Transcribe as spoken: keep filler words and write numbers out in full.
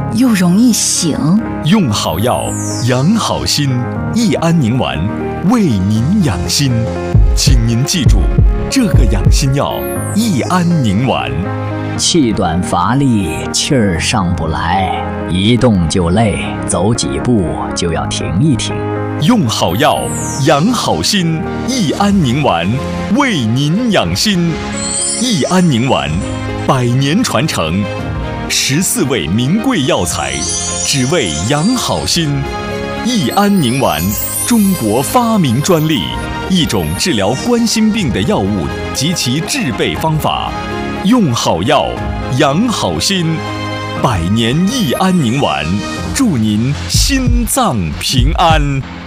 又容易醒。 用好药养好心，益安宁丸为您养心。请您记住这个养心药益安宁丸。 气短乏力，气儿上不来，一动就累，走几步就要停一停。 用好药养好心，益安宁丸为您养心。益安宁丸，百年传承，十四味名贵药材，只为养好心。益安宁丸，中国发明专利，一种治疗冠心病的药物及其制备方法。用好药养好心，百年益安宁丸，祝您心脏平安。